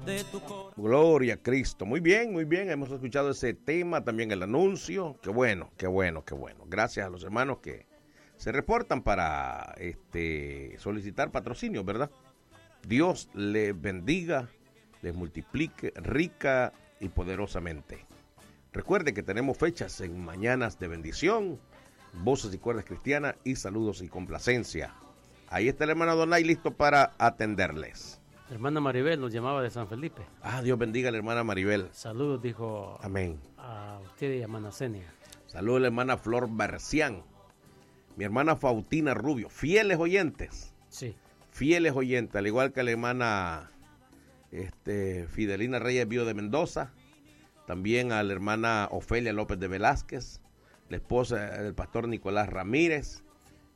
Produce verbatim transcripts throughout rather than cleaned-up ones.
de tu corazón. Gloria a Cristo. Muy bien, muy bien. Hemos escuchado ese tema, también el anuncio. Qué bueno, qué bueno, qué bueno. Gracias a los hermanos que se reportan para este solicitar patrocinio, ¿verdad? Dios les bendiga, les multiplique rica y poderosamente. Recuerde que tenemos fechas en Mañanas de Bendición, Voces y Cuerdas Cristianas y Saludos y Complacencia. Ahí está el hermano Donay listo para atenderles. Hermana Maribel nos llamaba de San Felipe. Ah, Dios bendiga a la hermana Maribel. Saludos, dijo. Amén. A usted y a Manacenia. Saludos a la hermana Flor Bercián. Mi hermana Fautina Rubio. Fieles oyentes. Sí. Fieles oyentes, al igual que la hermana este, Fidelina Reyes Bío de Mendoza. También a la hermana Ofelia López de Velázquez. La esposa del pastor Nicolás Ramírez.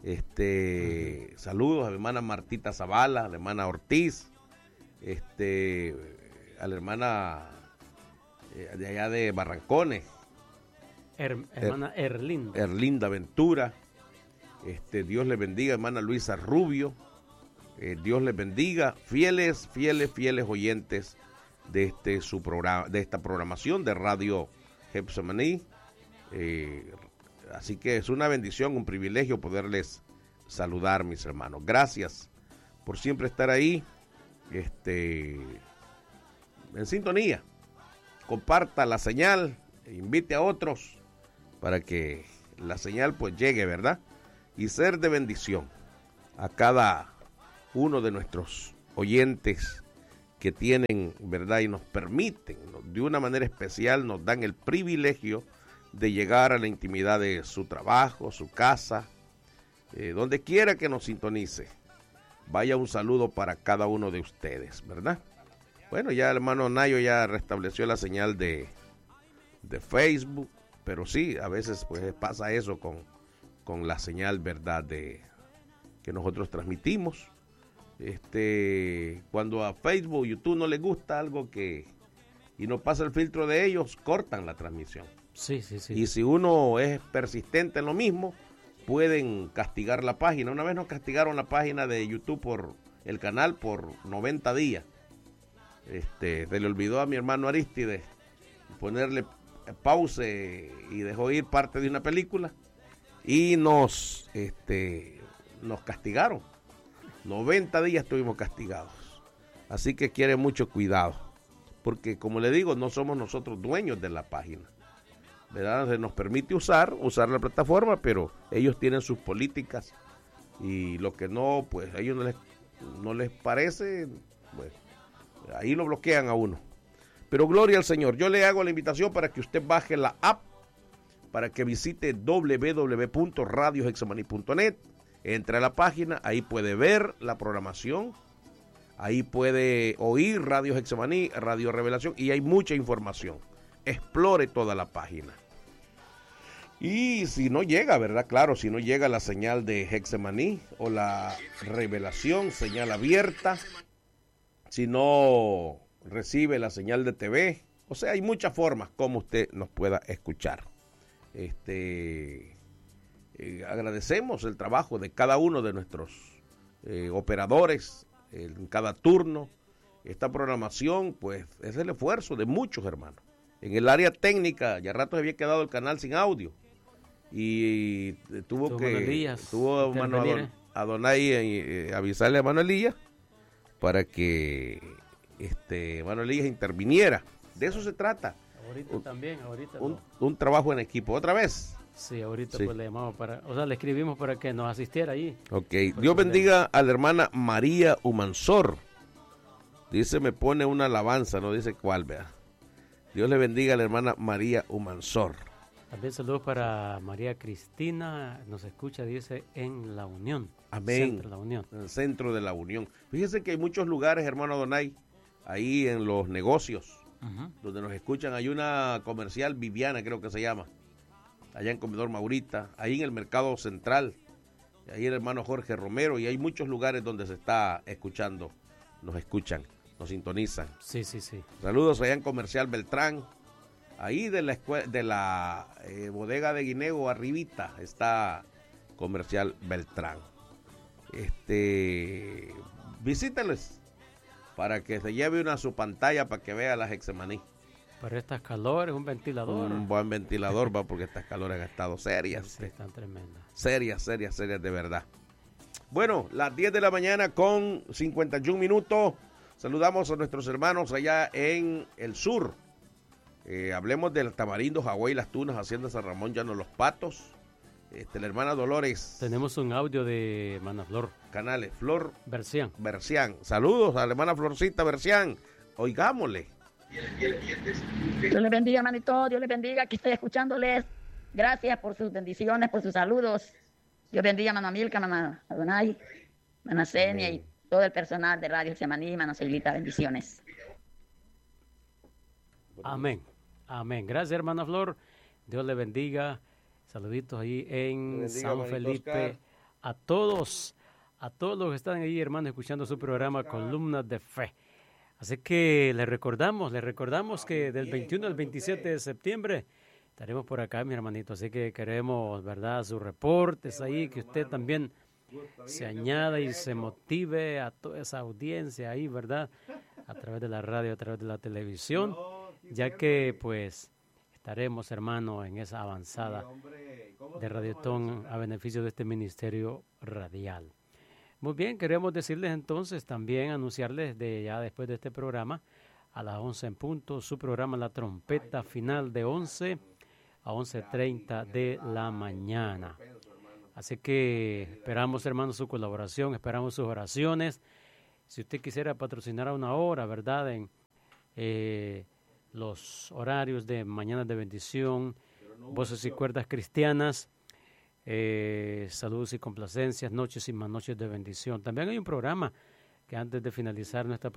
Este, uh-huh. Saludos a la hermana Martita Zavala, a la hermana Ortiz. Este, a la hermana eh, de allá de Barrancones, Her, hermana er, Erlinda Erlinda Ventura. Este, Dios le bendiga, hermana Luisa Rubio. Eh, Dios les bendiga, fieles, fieles, fieles oyentes de este su programa, de esta programación de Radio Getsemaní. Eh, así que es una bendición, un privilegio poderles saludar, mis hermanos. Gracias por siempre estar ahí. Este, en sintonía, comparta la señal, e invite a otros para que la señal pues llegue, ¿verdad? Y ser de bendición a cada uno de nuestros oyentes que tienen, ¿verdad? Y nos permiten, de una manera especial, nos dan el privilegio de llegar a la intimidad de su trabajo, su casa, eh, donde quiera que nos sintonice. Vaya un saludo para cada uno de ustedes, ¿verdad? Bueno, ya el hermano Nayo ya restableció la señal de, de Facebook, pero sí, a veces pues pasa eso con, con la señal, ¿verdad? De que nosotros transmitimos. Este, cuando a Facebook, YouTube no les gusta algo que y no pasa el filtro de ellos, cortan la transmisión. Sí, sí, sí. Y si uno es persistente en lo mismo, pueden castigar la página. Una vez nos castigaron la página de YouTube por el canal por noventa días. Este, se le olvidó a mi hermano Aristide ponerle pause y dejó ir parte de una película y nos, este, nos castigaron. noventa días estuvimos castigados. Así que quiere mucho cuidado, porque como le digo, no somos nosotros dueños de la página, ¿verdad? Se nos permite usar, usar la plataforma, pero ellos tienen sus políticas y lo que no, pues a ellos no les, no les parece, pues ahí lo bloquean a uno. Pero gloria al Señor. Yo le hago la invitación para que usted baje la app, para que visite doble u doble u doble u punto radio getsemaní punto net, entre a la página, ahí puede ver la programación, ahí puede oír Radio Getsemaní, Radio Revelación, y hay mucha información. Explore toda la página. Y si no llega, ¿verdad? Claro, si no llega la señal de Getsemaní o la Revelación, señal abierta, si no recibe la señal de T V, o sea, hay muchas formas como usted nos pueda escuchar. Este, eh, agradecemos el trabajo de cada uno de nuestros eh, operadores en cada turno. Esta programación, pues, es el esfuerzo de muchos hermanos. En el área técnica, ya rato había quedado el canal sin audio y tuvo Tuvo que Elías, tuvo mano a, don, a Donay eh, avisarle a Manuel Elías para que este Manuel Elías interviniera. De eso se trata. Ahorita un, también, ahorita. Un, no. un trabajo en equipo. ¿Otra vez? Sí, ahorita sí. Pues le llamamos para, o sea, le escribimos para que nos asistiera allí. Ok, Dios bendiga a la hermana María Humansor. Dice, me pone una alabanza, no dice cuál, vea. Dios le bendiga a la hermana María Humansor. También saludos para María Cristina, nos escucha, dice, en La Unión. Amén. Centro de La Unión. En el centro de La Unión. Fíjese que hay muchos lugares, hermano Donay, ahí en los negocios, uh-huh. donde nos escuchan. Hay una comercial, Viviana creo que se llama, allá en Comedor Maurita, ahí en el Mercado Central, ahí el hermano Jorge Romero, y hay muchos lugares donde se está escuchando, nos escuchan, nos sintonizan. Sí, sí, sí. Saludos allá en Comercial Beltrán, ahí de la escuela, de la eh, bodega de Guineo arribita está Comercial Beltrán. Este, visítenles, para que se lleve una a su pantalla para que vea las Hexemaní. Para estas calores, un ventilador. Un buen ventilador, va, porque estas calores han estado serias. Sí, están tremendas. Serias, serias, serias de verdad. Bueno, las diez de la mañana con cincuenta y un minutos. Saludamos a nuestros hermanos allá en el sur. Eh, hablemos del Tamarindo, Hawái, Las Tunas, Hacienda San Ramón, Llano Los Patos. Este, la hermana Dolores. Tenemos un audio de hermana Flor. Canales, Flor Bercián. Bercián. Saludos a la hermana Florcita Bercián. Oigámosle. Dios les bendiga, hermanito. Dios les bendiga. Aquí estoy escuchándoles. Gracias por sus bendiciones, por sus saludos. Dios bendiga a Mano Milka, Mano Adonai, Mano Senia y todo el personal de Radio Hexemaní, Mano Seilita. Bendiciones. Amén. Amén. Gracias, hermana Flor. Dios le bendiga. Saluditos ahí en bendiga, San Felipe. Oscar. A todos, a todos los que están ahí, hermanos, escuchando su programa Columnas de Fe. Así que les recordamos, les recordamos que del veintiuno al veintisiete de septiembre estaremos por acá, mi hermanito. Así que queremos, ¿verdad?, sus reportes ahí, que usted también se añada y se motive a toda esa audiencia ahí, ¿verdad?, a través de la radio, a través de la televisión, ya que, pues, estaremos, hermano, en esa avanzada de Radiotón a beneficio de este ministerio radial. Muy bien, queremos decirles entonces, también anunciarles de ya después de este programa, a las once en punto, su programa La Trompeta Final de once a once treinta de la mañana. Así que esperamos, hermanos, su colaboración, esperamos sus oraciones. Si usted quisiera patrocinar a una hora, ¿verdad?, en eh, los horarios de Mañanas de Bendición, Voces y Cuerdas Cristianas, Eh, saludos y complacencias, noches y más noches de bendición. También hay un programa que antes de finalizar nuestra